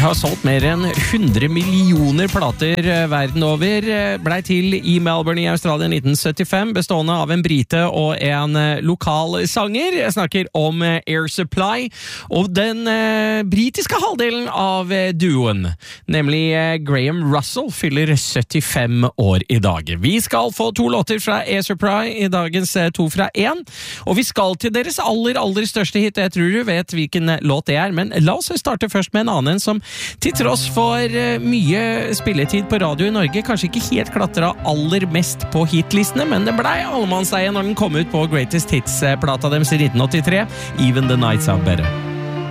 har solgt mer enn 100 millioner plater verden over, ble til i Melbourne i Australia 1975, bestående av en brite og en lokal sanger. Jeg snakker om Air Supply, og den britiske halvdelen av duoen, nemlig Graham Russell, fyller 75 år i dag. Vi skal få 2 låter fra Air Supply i dagens 2 fra 1, og vi skal til deres aller største hit. Jeg tror du vet hvilken låt det er, men la oss starte først med en annen som til tross for mye spilletid på radio i Norge kanskje ikke helt klatret aller mest på hitlistene, men det ble allemannseie når den kom ut på Greatest Hits-plata deres i 1983, Even the Nights Are Better.